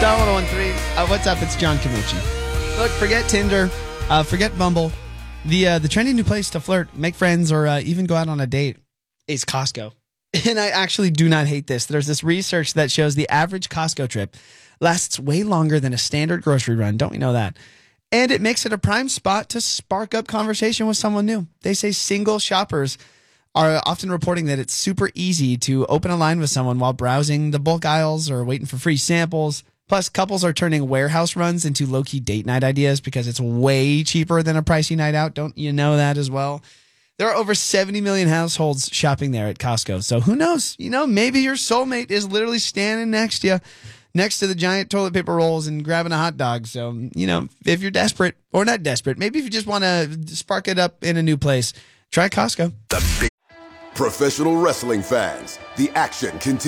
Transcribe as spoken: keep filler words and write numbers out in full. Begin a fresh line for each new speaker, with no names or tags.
Star one oh one three. Uh, what's up? It's John Camucci. Look, forget Tinder. Uh, forget Bumble. The uh, the trendy new place to flirt, make friends, or uh, even go out on a date is Costco. And I actually do not hate this. There's this research that shows the average Costco trip lasts way longer than a standard grocery run. Don't we know that? And it makes it a prime spot to spark up conversation with someone new. They say single shoppers are often reporting that it's super easy to open a line with someone while browsing the bulk aisles or waiting for free samples. Plus, couples are turning warehouse runs into low-key date night ideas because it's way cheaper than a pricey night out. Don't you know that as well? There are over seventy million households shopping there at Costco. So who knows? You know, maybe your soulmate is literally standing next to you, next to the giant toilet paper rolls and grabbing a hot dog. So, you know, if you're desperate, or not desperate, maybe if you just want to spark it up in a new place, try Costco.
The big professional wrestling fans, the action continues.